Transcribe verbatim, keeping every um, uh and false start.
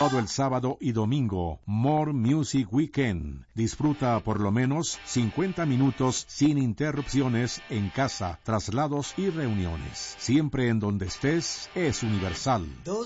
Todo el sábado y domingo, More Music Weekend. Disfruta por lo menos cincuenta minutos sin interrupciones en casa, traslados y reuniones. Siempre en donde estés, es Universal.